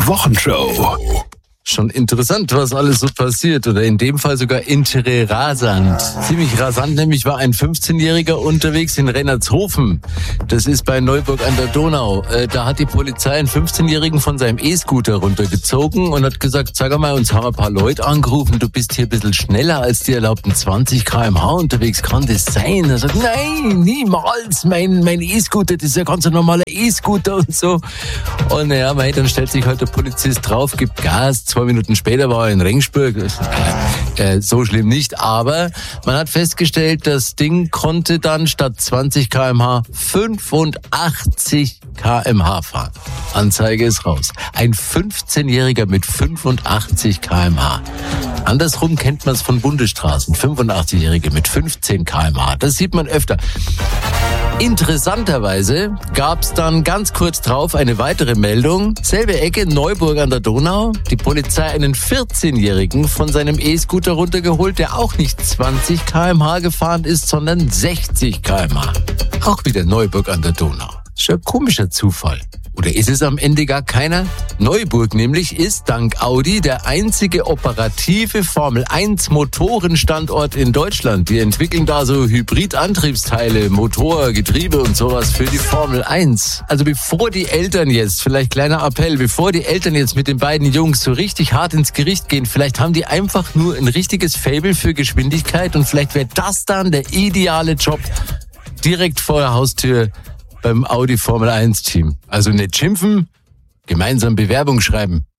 Wochenshow. Schon interessant, was alles so passiert. Oder in dem Fall sogar rasant. Ziemlich rasant, nämlich war ein 15-Jähriger unterwegs in Rennertshofen. Das ist bei Neuburg an der Donau. Da hat die Polizei einen 15-Jährigen von seinem E-Scooter runtergezogen und hat gesagt, sag mal, uns haben ein paar Leute angerufen, du bist hier ein bisschen schneller als die erlaubten 20 km/h unterwegs. Kann das sein? Er sagt, nein, niemals. Mein E-Scooter, das ist ja ganz ein normaler E-Scooter und so. Und ja, dann stellt sich halt der Polizist drauf, gibt Gas. 2 Minuten später war er in Rengsburg. So schlimm nicht, aber man hat festgestellt, das Ding konnte dann statt 20 km/h 85 km/h fahren. Anzeige ist raus. Ein 15-Jähriger mit 85 km/h. Andersrum kennt man es von Bundesstraßen. 85-Jährige mit 15 km/h. Das sieht man öfter. Interessanterweise gab es dann ganz kurz drauf eine weitere Meldung. Selbe Ecke, Neuburg an der Donau. Die Polizei einen 14-Jährigen von seinem E-Scooter runtergeholt, der auch nicht 20 km/h gefahren ist, sondern 60 km/h. Auch wieder Neuburg an der Donau. Ist ja ein komischer Zufall. Oder ist es am Ende gar keiner? Neuburg nämlich ist dank Audi der einzige operative Formel-1-Motorenstandort in Deutschland. Die entwickeln da so Hybridantriebsteile, Motor, Getriebe und sowas für die Formel 1. Also bevor die Eltern jetzt, vielleicht kleiner Appell, bevor die Eltern jetzt mit den beiden Jungs so richtig hart ins Gericht gehen, vielleicht haben die einfach nur ein richtiges Faible für Geschwindigkeit und vielleicht wäre das dann der ideale Job direkt vor der Haustür beim Audi Formel 1 Team. Also nicht schimpfen, gemeinsam Bewerbung schreiben.